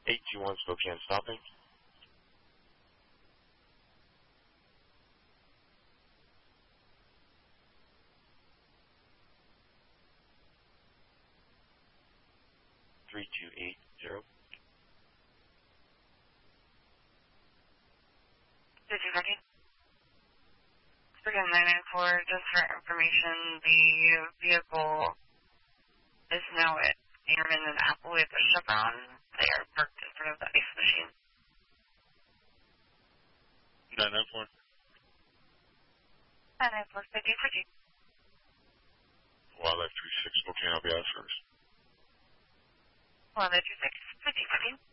821 Spokane stopping. Three two eight zero. 52 Spokane 994, just for information, the vehicle is now at Airman and Apple at the Chevron. They are parked in front of the ice machine. 994. 994, 52. Wildlife 36 Spokane, I'll be out first. Wildlife 36, 52.